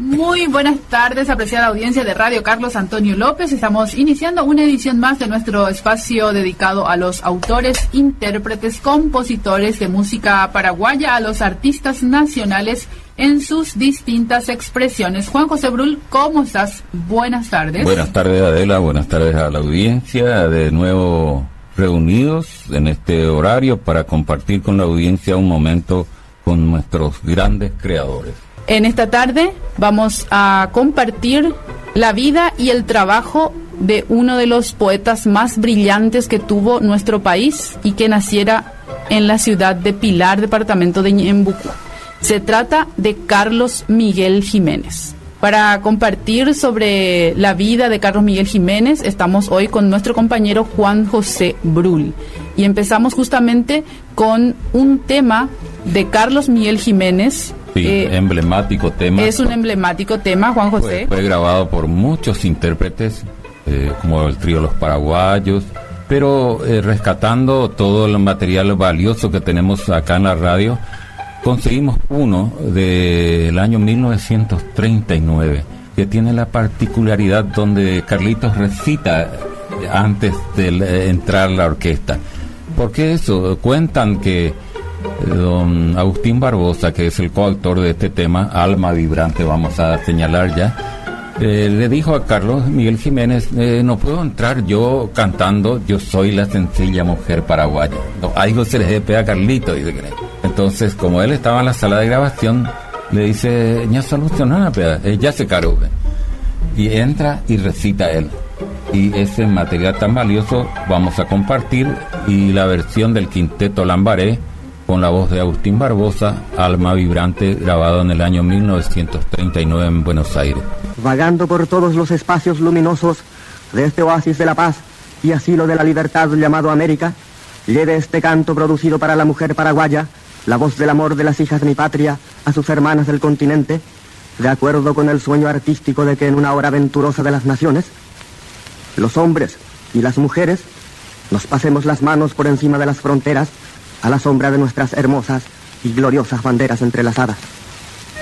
Muy buenas tardes, apreciada audiencia de Radio Carlos Antonio López. Estamos iniciando una edición más de nuestro espacio dedicado a los autores, intérpretes, compositores de música paraguaya, a los artistas nacionales en sus distintas expresiones. Juan José Brul, ¿cómo estás? Buenas tardes. Buenas tardes, Adela, buenas tardes a la audiencia. De nuevo reunidos en este horario para compartir con la audiencia un momento con nuestros grandes creadores. En esta tarde vamos a compartir la vida y el trabajo de uno de los poetas más brillantes que tuvo nuestro país y que naciera en la ciudad de Pilar, departamento de Ñembucú. Se trata de Carlos Miguel Jiménez. Para compartir sobre la vida de Carlos Miguel Jiménez, estamos hoy con nuestro compañero Juan José Brul. Y empezamos justamente con un tema de Carlos Miguel Jiménez. Sí, emblemático tema. Es un emblemático tema, Juan José. Fue grabado por muchos intérpretes, como el trío Los Paraguayos, pero rescatando todo el material valioso que tenemos acá en la radio, conseguimos uno del año 1939, que tiene la particularidad donde Carlitos recita antes de entrar la orquesta. ¿Por qué eso? Cuentan que don Agustín Barbosa, que es el coautor de este tema, Alma Vibrante, vamos a señalar ya, le dijo a Carlos Miguel Jiménez, no puedo entrar yo cantando Yo soy la sencilla mujer paraguaya. No, algo se les despega a Carlitos, dice que. Entonces, como él estaba en la sala de grabación, le dice, ya solucionó, ya se caró. Y entra y recita él. Y ese material tan valioso vamos a compartir, y la versión del Quinteto Lambaré con la voz de Agustín Barbosa, Alma Vibrante, grabado en el año 1939 en Buenos Aires. Vagando por todos los espacios luminosos de este oasis de la paz y asilo de la libertad llamado América, lleve este canto producido para la mujer paraguaya, la voz del amor de las hijas de mi patria a sus hermanas del continente, de acuerdo con el sueño artístico de que en una hora venturosa de las naciones, los hombres y las mujeres nos pasemos las manos por encima de las fronteras a la sombra de nuestras hermosas y gloriosas banderas entrelazadas.